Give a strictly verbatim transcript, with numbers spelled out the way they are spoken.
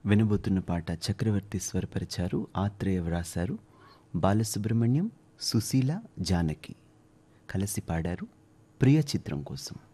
వినబోతున్న పాట చక్రవర్తి స్వరపరిచారు, ఆత్రేయ వ్రాశారు, బాలసుబ్రహ్మణ్యం, సుశీల, జానకి కలిసి పాడారు. ప్రియ చిత్రం కోసం.